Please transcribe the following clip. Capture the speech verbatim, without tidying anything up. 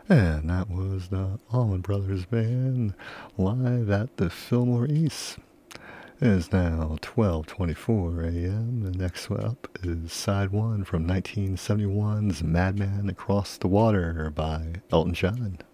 And that was the Allman Brothers Band live at the Fillmore East. It is now twelve twenty-four a.m. The next up is side one from nineteen seventy-one's Madman Across the Water by Elton John.